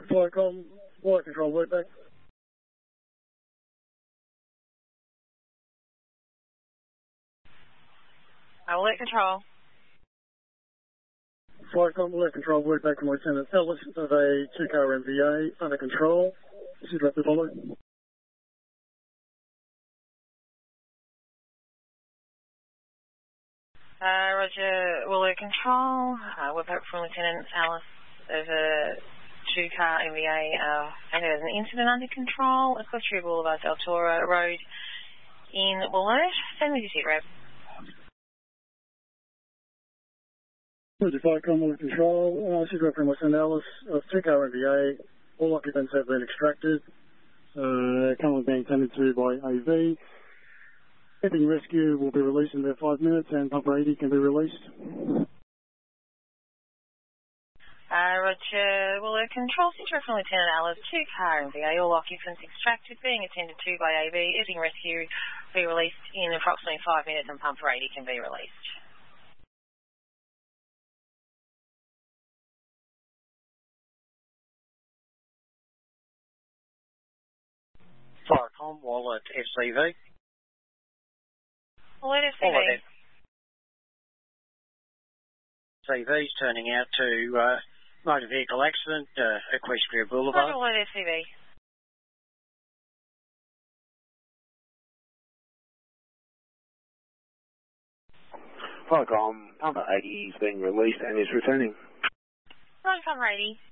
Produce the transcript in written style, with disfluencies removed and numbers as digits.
Flycom, Flight Control, Workback. Alert Control. Flycom, Alert Control, Workback from Lieutenant Ellis of a two-car MVA under control. This is Rapid Follow. Roger, Alert Control. Workback from Lieutenant Alice of a two-car MVA. I think there's an incident under control. Equestria Boulevard, Del Toro Road in Wollert. Send me the seat rep. Roger, Flycom, Alert Control. This is Rapid from Lieutenant Ellis of two-car MVA. All occupants have been extracted. Currently being tended to by AV. Shipping rescue will be released in about 5 minutes and Pump 80 can be released. Roger, Alert Control, Central from Lieutenant Alice, two-car MVA, all occupants extracted, being attended to by AV. Shipping rescue will be released in approximately 5 minutes and Pump 80 can be released. Flycom, Wallet FCV. Alert FCV. FCV's turning out to motor vehicle accident, Equestria Boulevard. Alert FCV. Flycom, Pump 80 is being released and is returning. Roger, Pump 80.